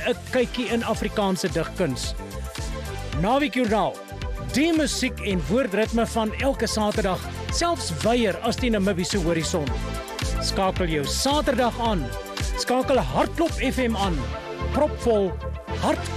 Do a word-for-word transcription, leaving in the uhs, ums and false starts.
'n kykie in Afrikaanse digkuns. Naweekjoernaal, die musiek en woordritme van elke Saterdag, selfs weier as die Namibiese horison. Skakel jou Saterdag aan. Skakel Hartklop F M aan. Propvol, hart